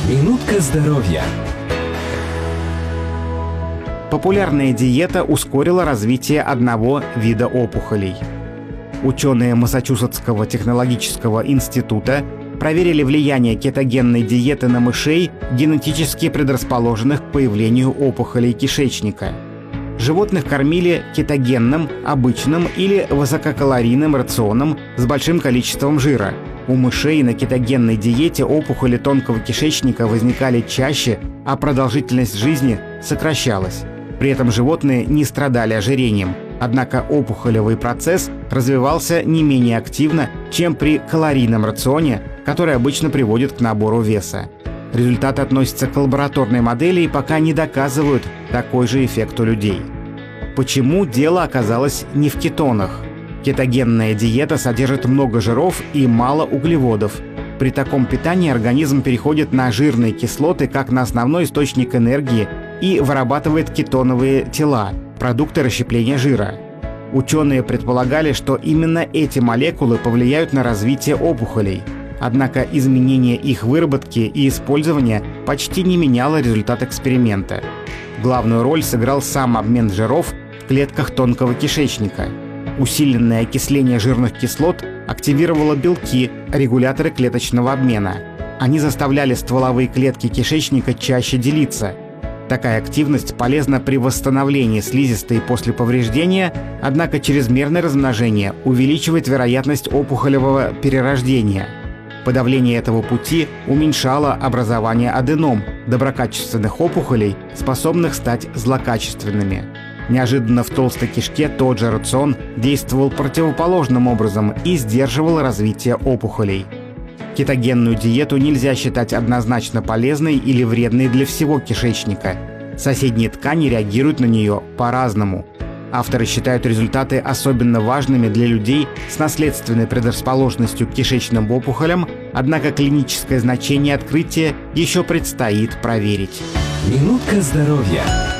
Минутка здоровья. Популярная диета ускорила развитие одного вида опухолей. Ученые Массачусетского технологического института проверили влияние кетогенной диеты на мышей, генетически предрасположенных к появлению опухолей кишечника. Животных кормили кетогенным, обычным или высококалорийным рационом с большим количеством жира. У мышей на кетогенной диете опухоли тонкого кишечника возникали чаще, а продолжительность жизни сокращалась. При этом животные не страдали ожирением, однако опухолевый процесс развивался не менее активно, чем при калорийном рационе, который обычно приводит к набору веса. Результаты относятся к лабораторной модели и пока не доказывают такой же эффект у людей. Почему дело оказалось не в кетонах? Кетогенная диета содержит много жиров и мало углеводов. При таком питании организм переходит на жирные кислоты как на основной источник энергии и вырабатывает кетоновые тела, продукты расщепления жира. Ученые предполагали, что именно эти молекулы повлияют на развитие опухолей. Однако изменение их выработки и использования почти не меняло результат эксперимента. Главную роль сыграл сам обмен жиров в клетках тонкого кишечника. Усиленное окисление жирных кислот активировало белки, регуляторы клеточного обмена. Они заставляли стволовые клетки кишечника чаще делиться. Такая активность полезна при восстановлении слизистой после повреждения, однако чрезмерное размножение увеличивает вероятность опухолевого перерождения. Подавление этого пути уменьшало образование аденом, доброкачественных опухолей, способных стать злокачественными. Неожиданно в толстой кишке тот же рацион действовал противоположным образом и сдерживал развитие опухолей. Кетогенную диету нельзя считать однозначно полезной или вредной для всего кишечника. Соседние ткани реагируют на нее по-разному. Авторы считают результаты особенно важными для людей с наследственной предрасположенностью к кишечным опухолям, однако клиническое значение открытия еще предстоит проверить. Минутка здоровья.